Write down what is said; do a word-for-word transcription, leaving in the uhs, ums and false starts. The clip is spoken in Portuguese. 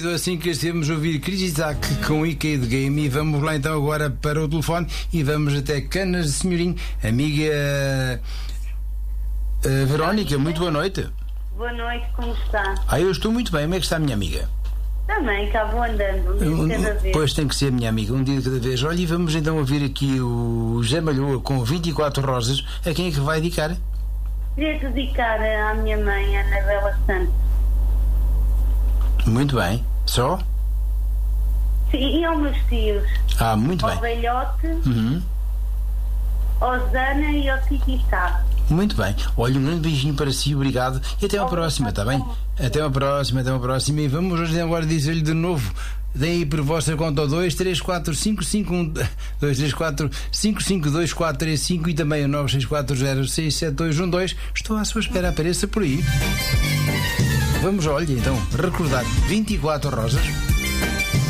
rápido assim que estivemos a ouvir Chris Isaac com Ike de Game. E vamos lá então agora para o telefone e vamos até Canas de Senhorim. Amiga uh, Verónica, muito boa noite. Boa noite, como está? Ah, eu estou muito bem. Como é que está a minha amiga? Também, cá vou andando, um dia de cada vez. Pois tem que ser, minha amiga, um dia de cada vez. Olha, e vamos então ouvir aqui o José Malhoa com vinte e quatro rosas. A quem é que vai dedicar? Queria dedicar à minha mãe, Anabela Santos. Muito bem. Só? Sim, e aos meus tios. Ah, muito ao bem. Velhote, Uhum. ao Zana e ao Tiquitá. Muito bem. Olha, um grande beijinho para si, obrigado. E até uma próxima, está bem? Até uma próxima, até uma próxima. E vamos hoje agora dizer-lhe de novo. Deem aí por vossa conta ao dois três quatro cinco cinco um dois três quatro cinco cinco dois quatro três cinco e também o nove seis quatro zero seis sete dois um dois. Estou à sua espera, apareça por aí. Vamos, olha, então, recordar vinte e quatro rosas.